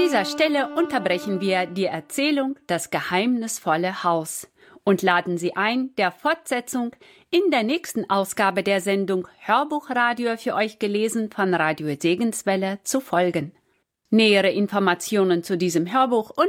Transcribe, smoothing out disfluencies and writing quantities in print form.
dieser Stelle unterbrechen wir die Erzählung Das geheimnisvolle Haus und laden Sie ein, der Fortsetzung in der nächsten Ausgabe der Sendung Hörbuchradio für euch gelesen von Radio Segenswelle zu folgen. Nähere Informationen zu diesem Hörbuch und